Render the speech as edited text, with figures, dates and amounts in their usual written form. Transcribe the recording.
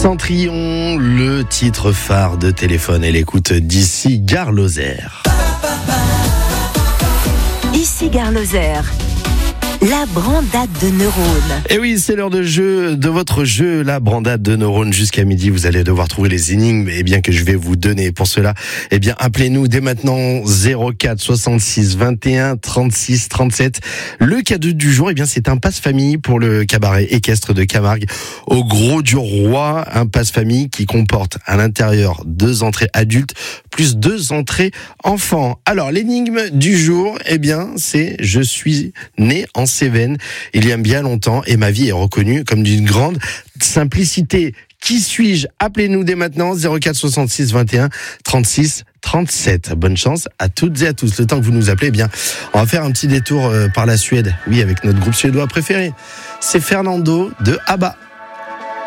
Centrillon, le titre phare de Téléphone et l'écoute d'ici Gare Lozère. Ici Gare Lozère, la brandade de neurones. Et oui, c'est l'heure de votre jeu, la brandade de neurones. Jusqu'à midi, vous allez devoir trouver les énigmes que je vais vous donner. Pour cela, appelez-nous dès maintenant 04 66 21 36 37. Le cadeau du jour, c'est un passe-famille pour le cabaret équestre de Camargue au Gros du Roi. Un passe-famille qui comporte à l'intérieur 2 entrées adultes plus 2 entrées enfants. Alors, l'énigme du jour, c'est je suis né en Cévennes il y a bien longtemps et ma vie est reconnue comme d'une grande simplicité. Qui suis-je? Appelez-nous dès maintenant 04 66 21 36 37. Bonne chance à toutes et à tous. Le temps que vous nous appelez, on va faire un petit détour par la Suède. Oui, avec notre groupe suédois préféré. C'est Fernando de ABBA.